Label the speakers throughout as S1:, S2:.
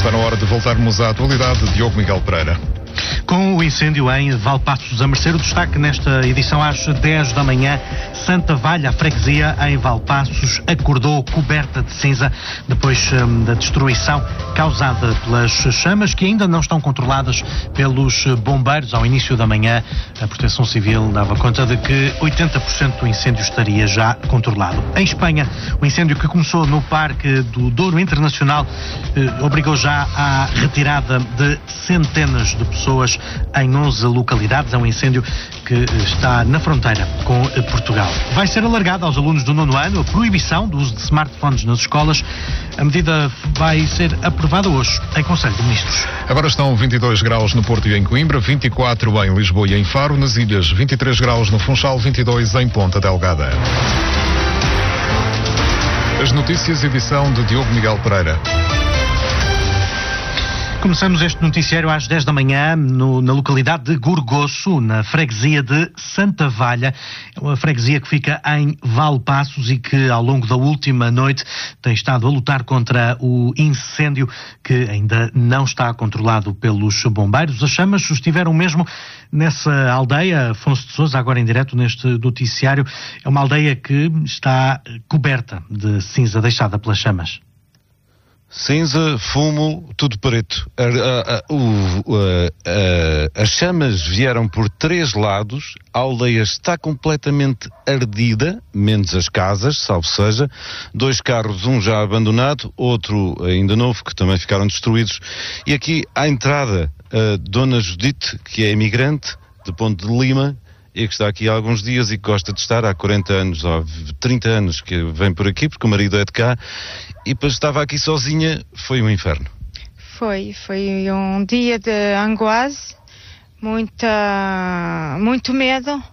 S1: Está na hora de voltarmos à atualidade. Diogo Miguel Pereira.
S2: Com o incêndio em Valpaços a Merceiro, destaque nesta edição às 10 da manhã, Santa Valha, a freguesia em Valpaços, acordou coberta de cinza depois da destruição causada pelas chamas que ainda não estão controladas pelos bombeiros. Ao início da manhã, a Proteção Civil dava conta de que 80% do incêndio estaria já controlado. Em Espanha, o incêndio que começou no Parque do Douro Internacional obrigou já à retirada de centenas de pessoas em 11 localidades. É um incêndio que está na fronteira com Portugal. Vai ser alargada aos alunos do 9º ano a proibição do uso de smartphones nas escolas. A medida vai ser aprovada hoje em Conselho de Ministros.
S1: Agora estão 22 graus no Porto e em Coimbra, 24 em Lisboa e em Faro, nas ilhas 23 graus no Funchal, 22 em Ponta Delgada. As notícias, edição de Diogo Miguel Pereira.
S2: Começamos este noticiário às 10 da manhã na localidade de Gorgoço, na freguesia de Santa Valha. É uma freguesia que fica em Valpaços e que ao longo da última noite tem estado a lutar contra o incêndio que ainda não está controlado pelos bombeiros. As chamas estiveram mesmo nessa aldeia, Afonso de Sousa, agora em direto neste noticiário. É uma aldeia que está coberta de cinza deixada pelas chamas.
S3: Cinza, fumo, tudo preto. As chamas vieram por 3 lados, a aldeia está completamente ardida, menos as casas, salvo seja. 2 carros, um já abandonado, outro ainda novo, que também ficaram destruídos. E aqui à entrada, a Dona Judite, que é imigrante de Ponte de Lima, e que está aqui há alguns dias e que gosta de estar há 40 anos ou 30 anos que vem por aqui, porque o marido é de cá, e depois estava aqui sozinha. Foi um inferno.
S4: Foi um dia de angoisse, muito medo.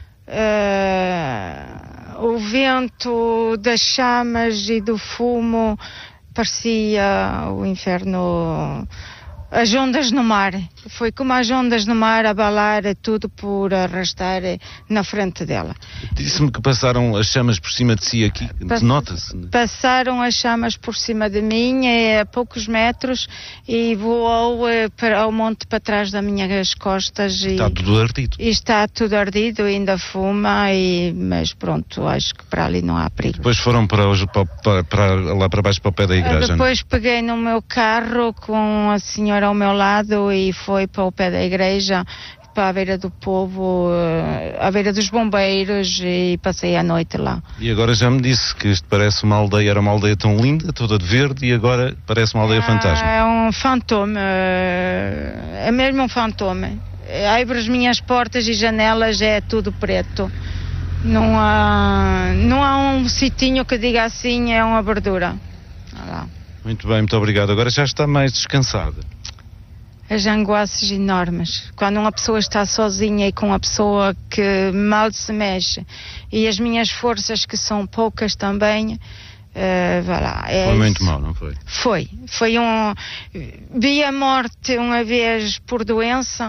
S4: O vento das chamas e do fumo parecia o inferno. As ondas no mar, foi como as ondas no mar abalar tudo por arrastar na frente dela.
S3: Disse-me que passaram as chamas por cima de si aqui, nota-se?
S4: Passaram as chamas por cima de mim a poucos metros e voou ao monte para trás das minhas costas.
S3: Está tudo ardido.
S4: E está tudo ardido, ainda fuma, mas pronto, acho que para ali não há perigo.
S3: Depois foram para lá para baixo, para o pé da igreja.
S4: Depois peguei no meu carro com a senhora ao meu lado e foi para o pé da igreja, para a beira do povo, à beira dos bombeiros, e passei a noite lá.
S3: E agora já me disse que isto parece uma aldeia, era uma aldeia tão linda, toda de verde, e agora parece uma aldeia fantasma.
S4: É um fantoma, é mesmo um fantoma. Abro as minhas portas e janelas, é tudo preto. Não há um sitinho que diga assim, é uma verdura. Lá.
S3: Muito bem, muito obrigado. Agora já está mais descansada.
S4: As angoices enormes, quando uma pessoa está sozinha e com uma pessoa que mal se mexe, e as minhas forças que são poucas também,
S3: foi muito mal, não foi?
S4: Foi vi a morte uma vez por doença,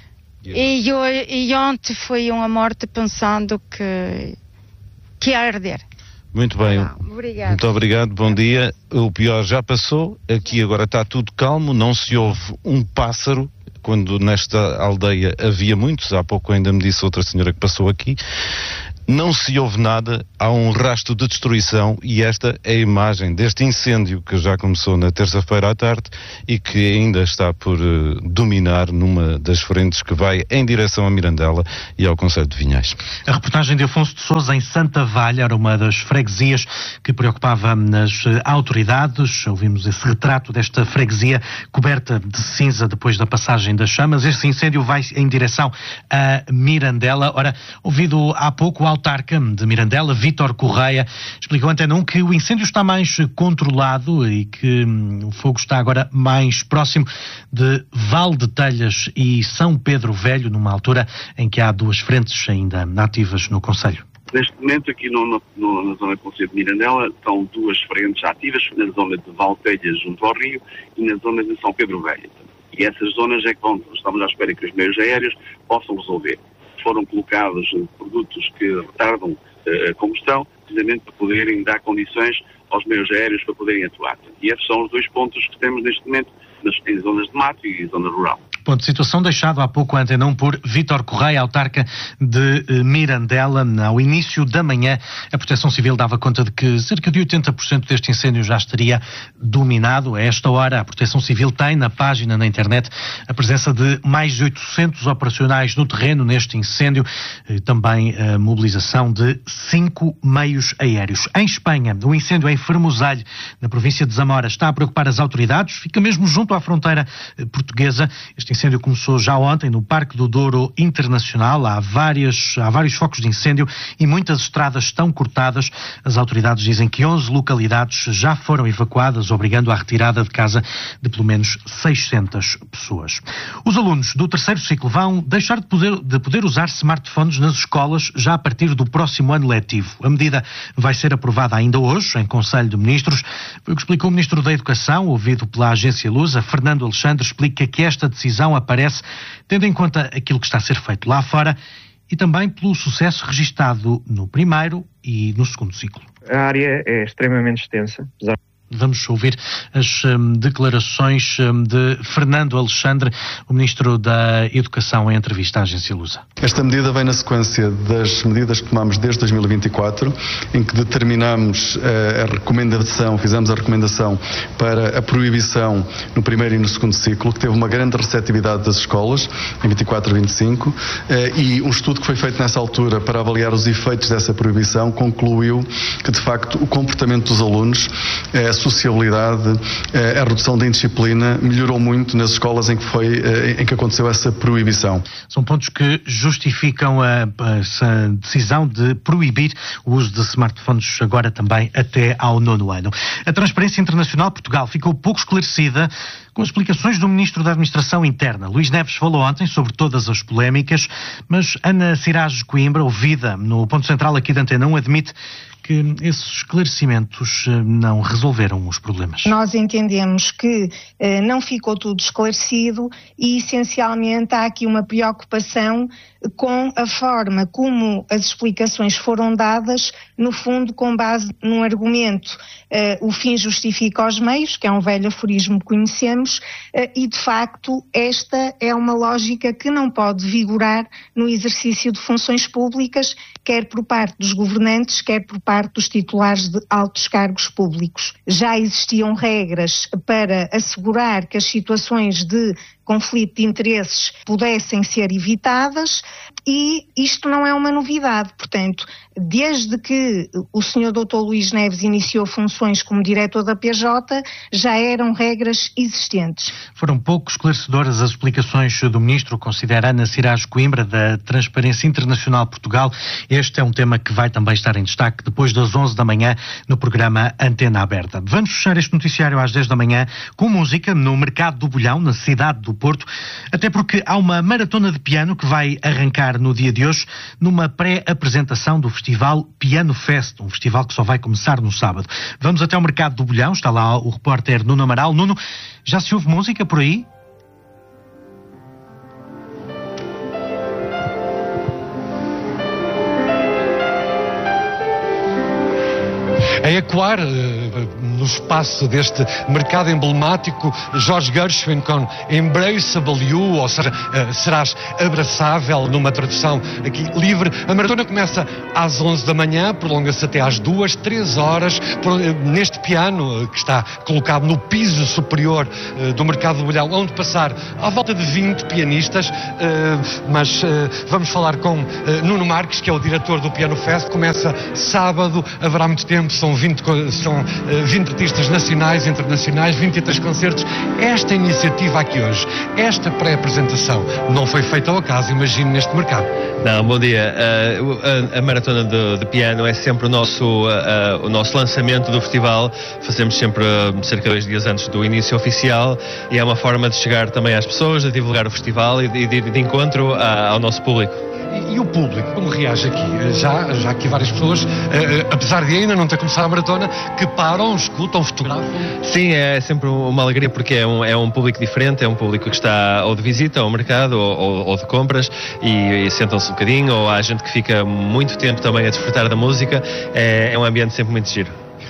S4: e ontem foi uma morte pensando que ia arder.
S3: Muito bem,
S4: obrigado.
S3: Muito obrigado, bom dia. O pior já passou, aqui agora está tudo calmo, não se ouve um pássaro, quando nesta aldeia havia muitos. Há pouco ainda me disse outra senhora que passou aqui. Não se ouve nada, há um rastro de destruição, e esta é a imagem deste incêndio que já começou na terça-feira à tarde e que ainda está por dominar numa das frentes que vai em direção a Mirandela e ao concelho de Vinhais.
S2: A reportagem de Afonso de Sousa em Santa Valha era uma das freguesias que preocupava as autoridades. Ouvimos esse retrato desta freguesia coberta de cinza depois da passagem das chamas. Este incêndio vai em direção a Mirandela. Ora, ouvido há pouco o autarca de Mirandela, Vítor Correia, explicou à Antena 1 que o incêndio está mais controlado e que o fogo está agora mais próximo de Val de Telhas e São Pedro Velho, numa altura em que há 2 frentes ainda ativas no concelho.
S5: Neste momento, aqui na zona do concelho de Mirandela, estão 2 frentes ativas, na zona de Val de Telhas, junto ao rio, e na zona de São Pedro Velho. E essas zonas é que estamos à espera que os meios aéreos possam resolver. Foram colocados produtos que retardam a combustão, precisamente para poderem dar condições aos meios aéreos para poderem atuar. E esses são os 2 pontos que temos neste momento mas em zonas de mato e zona rural.
S2: Ponto de situação deixado há pouco à Antena 1 por Vítor Correia, autarca de Mirandela. Ao início da manhã, a Proteção Civil dava conta de que cerca de 80% deste incêndio já estaria dominado. A esta hora, a Proteção Civil tem na página na internet a presença de mais de 800 operacionais no terreno neste incêndio, também a mobilização de 5 meios aéreos. Em Espanha, o incêndio em Fermosalho, na província de Zamora, está a preocupar as autoridades, fica mesmo junto à fronteira portuguesa. Este incêndio começou já ontem no Parque do Douro Internacional. Há vários focos de incêndio e muitas estradas estão cortadas. As autoridades dizem que 11 localidades já foram evacuadas, obrigando à retirada de casa de pelo menos 600 pessoas. Os alunos do terceiro ciclo vão deixar de poder usar smartphones nas escolas já a partir do próximo ano letivo. A medida vai ser aprovada ainda hoje em Conselho de Ministros. Foi o que explicou o Ministro da Educação, ouvido pela agência Lusa. Fernando Alexandre explica que esta decisão aparece tendo em conta aquilo que está a ser feito lá fora e também pelo sucesso registado no primeiro e no segundo ciclo.
S6: A área é extremamente extensa.
S2: Vamos ouvir as declarações de Fernando Alexandre, o Ministro da Educação, em entrevista à agência Lusa.
S7: Esta medida vem na sequência das medidas que tomamos desde 2024, em que determinamos fizemos a recomendação para a proibição no primeiro e no segundo ciclo, que teve uma grande receptividade das escolas, em 24 e 25, e um estudo que foi feito nessa altura para avaliar os efeitos dessa proibição concluiu que, de facto, o comportamento dos alunos, a sociabilidade, a redução da indisciplina melhorou muito nas escolas em que aconteceu essa proibição.
S2: São pontos que justificam essa decisão de proibir o uso de smartphones agora também até ao 9º ano. A Transparência Internacional Portugal ficou pouco esclarecida com as explicações do Ministro da Administração Interna. Luís Neves falou ontem sobre todas as polémicas, mas Ana Siraj Coimbra, ouvida no ponto central aqui da Antena 1, admite que esses esclarecimentos não resolveram os problemas.
S8: Nós entendemos que não ficou tudo esclarecido e, essencialmente, há aqui uma preocupação com a forma como as explicações foram dadas, no fundo, com base num argumento. O fim justifica os meios, que é um velho aforismo que conhecemos, e, de facto, esta é uma lógica que não pode vigorar no exercício de funções públicas, quer por parte dos governantes, quer por parte dos titulares de altos cargos públicos. Já existiam regras para assegurar que as situações de conflito de interesses pudessem ser evitadas e isto não é uma novidade. Portanto, desde que o Sr. Dr. Luís Neves iniciou funções como diretor da PJ, já eram regras existentes.
S2: Foram pouco esclarecedoras as explicações do Ministro, considera Ana Siraj Coimbra, da Transparência Internacional Portugal. Este é um tema que vai também estar em destaque depois das 11 da manhã no programa Antena Aberta. Vamos fechar este noticiário às 10 da manhã com música no Mercado do Bolhão, na cidade do Porto, até porque há uma maratona de piano que vai arrancar no dia de hoje numa pré-apresentação do Festival Piano Fest, um festival que só vai começar no sábado. Vamos até ao Mercado do Bolhão, está lá o repórter Nuno Amaral. Nuno, já se ouve música por aí?
S9: A ecoar no espaço deste mercado emblemático, George Gershwin com Embraceable You, ou seja, serás abraçável, numa tradução aqui livre. A maratona começa às 11 da manhã, prolonga-se até às 2, 3 horas, neste piano que está colocado no piso superior do Mercado do Bolhão, onde passar à volta de 20 pianistas, mas vamos falar com Nuno Marques, que é o diretor do Piano Fest. Começa sábado, haverá muito tempo, são 20 artistas nacionais, internacionais, 23 concertos. Esta iniciativa aqui hoje, esta pré-apresentação, não foi feita ao acaso, imagino, neste mercado.
S10: Não, bom dia. A maratona de piano é sempre o nosso lançamento do festival. Fazemos sempre cerca de 2 dias antes do início oficial e é uma forma de chegar também às pessoas, de divulgar o festival e de encontro ao nosso público.
S9: E o público, como reage aqui? Já aqui várias pessoas, apesar de ainda não ter começado a maratona, que param, escutam, fotografam?
S10: Sim, é sempre uma alegria porque é um público diferente, é um público que está ou de visita ao mercado ou de compras e sentam-se um bocadinho, ou há gente que fica muito tempo também a desfrutar da música. É um ambiente sempre muito giro.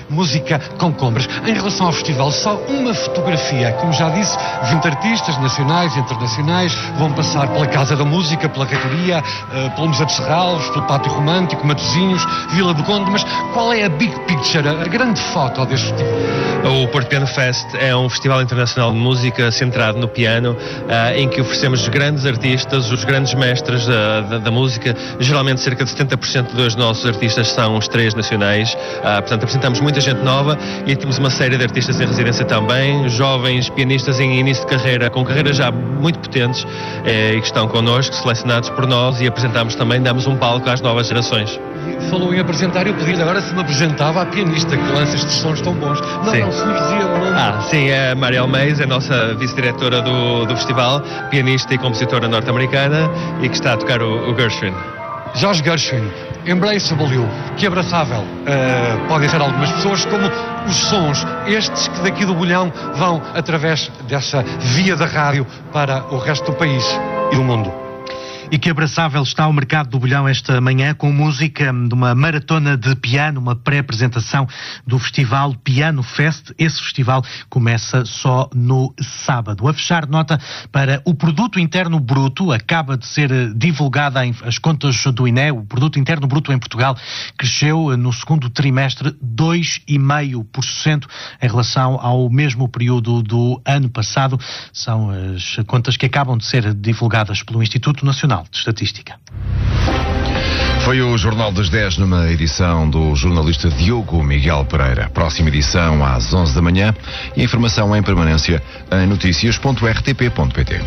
S9: música com Combres. Em relação ao festival, só uma fotografia. Como já disse, 20 artistas nacionais e internacionais vão passar pela Casa da Música, pela Reitoria, pelo Museu de Serralves, pelo Pátio Romântico, Matosinhos, Vila do Conde, mas qual é a big picture, a grande foto deste festival?
S10: O Porto Piano Fest é um festival internacional de música centrado no piano, em que oferecemos grandes artistas, os grandes mestres da música. Geralmente cerca de 70% dos nossos artistas são estreias nacionais, portanto apresentamos muita gente nova e temos uma série de artistas em residência também, jovens pianistas em início de carreira, com carreiras já muito potentes e que estão connosco, selecionados por nós, e apresentamos também, damos um palco às novas gerações.
S9: Falou em apresentar, eu pedi-lhe agora se me apresentava a pianista que lança estes sons tão bons. Não, se nos dizia o nome.
S10: Sim, é a Mariel Mays, é a nossa vice-diretora do festival, pianista e compositora norte-americana e que está a tocar o Gershwin.
S9: George Gershwin, Embraceable You, que abraçável. Podem ser algumas pessoas, como os sons, estes que daqui do Bolhão vão através dessa via da rádio para o resto do país e do mundo.
S2: E que abraçável está o mercado do Bolhão esta manhã, com música de uma maratona de piano, uma pré-apresentação do festival Piano Fest. Esse festival começa só no sábado. A fechar, nota para o Produto Interno Bruto. Acaba de ser divulgada as contas do INE. O Produto Interno Bruto em Portugal cresceu no segundo trimestre 2,5% em relação ao mesmo período do ano passado. São as contas que acabam de ser divulgadas pelo Instituto Nacional de Estatística.
S11: Foi o Jornal das 10 numa edição do jornalista Diogo Miguel Pereira. Próxima edição às 11 da manhã e informação em permanência em noticias.rtp.pt.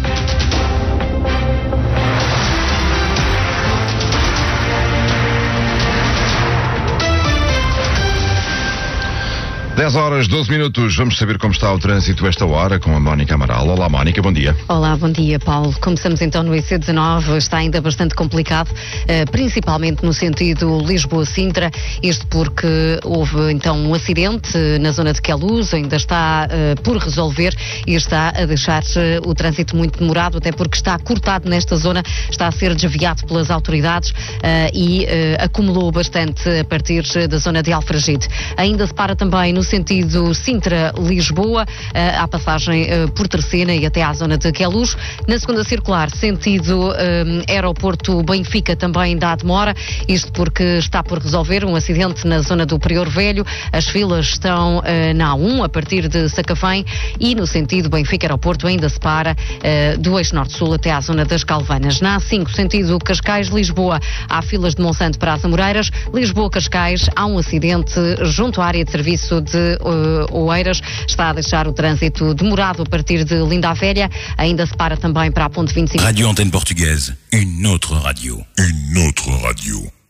S11: 10 horas, 12 minutos. Vamos saber como está o trânsito esta hora com a Mónica Amaral. Olá, Mónica, bom dia.
S12: Olá, bom dia, Paulo. Começamos então no IC19. Está ainda bastante complicado, principalmente no sentido Lisboa-Sintra. Isto porque houve então um acidente na zona de Queluz, ainda está por resolver e está a deixar o trânsito muito demorado, até porque está cortado nesta zona, está a ser desviado pelas autoridades e acumulou bastante a partir da zona de Alfragide. Ainda se para também no sentido Sintra-Lisboa, à passagem por Terceira e até à zona de Queluz. Na segunda circular, sentido aeroporto Benfica, também dá demora, isto porque está por resolver um acidente na zona do Prior Velho. As filas estão na A1 a partir de Sacavém e no sentido Benfica-Aeroporto ainda se para do eixo norte-sul até à zona das Calvanas. Na A5, sentido Cascais-Lisboa, há filas de Monsanto para as Amoreiras. Lisboa-Cascais, há um acidente junto à área de serviço de Oeiras, está a deixar o trânsito demorado a partir de Linda a Velha. Ainda se para também para a ponte 25.
S13: Radio Antenne Portugaise, une autre radio. Une autre radio.